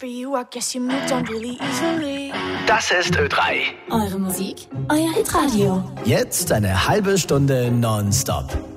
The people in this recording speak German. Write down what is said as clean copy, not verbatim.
for you, I guess you moved on really easily. Das ist Ö3. Eure Musik, euer Hitradio. Jetzt eine halbe Stunde nonstop